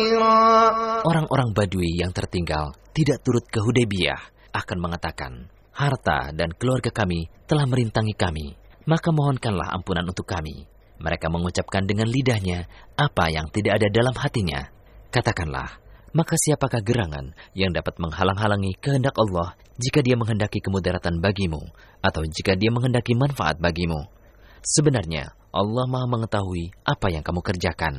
Orang-orang Badui yang tertinggal tidak turut ke Hudaybiyah akan mengatakan, harta dan keluarga kami telah merintangi kami, maka mohonkanlah ampunan untuk kami. Mereka mengucapkan dengan lidahnya apa yang tidak ada dalam hatinya. Katakanlah, maka siapakah gerangan yang dapat menghalang-halangi kehendak Allah jika Dia menghendaki kemudaratan bagimu atau jika Dia menghendaki manfaat bagimu? Sebenarnya Allah Maha mengetahui apa yang kamu kerjakan.